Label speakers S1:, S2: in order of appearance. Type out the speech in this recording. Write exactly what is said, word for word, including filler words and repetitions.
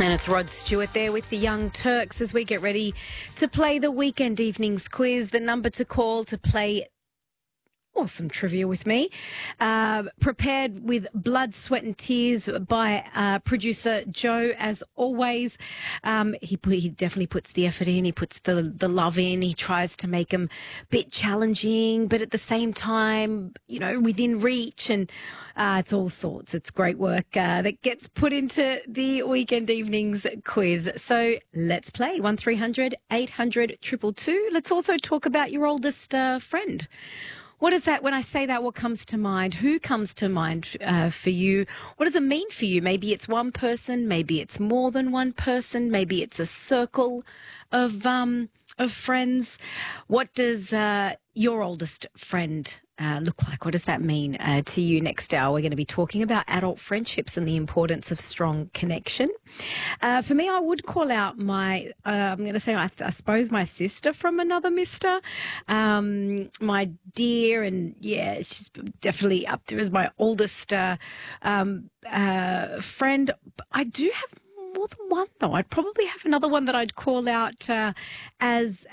S1: And it's Rod Stewart there with the Young Turks as we get ready to play the Weekend Evenings quiz. The number to call to play awesome trivia with me, uh, prepared with blood, sweat and tears by uh, producer Joe, as always. Um, he, he definitely puts the effort in, he puts the, the love in, he tries to make them a bit challenging, but at the same time, you know, within reach, and uh, it's all sorts. It's great work uh, that gets put into the Weekend Evenings quiz. So let's play one three hundred eight hundred two two two. Let's also talk about your oldest uh, friend. What is that? When I say that, what comes to mind? Who comes to mind uh, for you? What does it mean for you? Maybe it's one person. Maybe it's more than one person. Maybe it's a circle of um, of friends. What does uh, your oldest friend uh, look like? What does that mean uh, to you? Next hour, we're going to be talking about adult friendships and the importance of strong connection. Uh, for me, I would call out my, uh, I'm going to say, I, I suppose, my sister from another mister. Um, my dear, and yeah, she's definitely up there as my oldest uh, um, uh, friend. I do have more than one, though. I'd probably have another one that I'd call out uh, as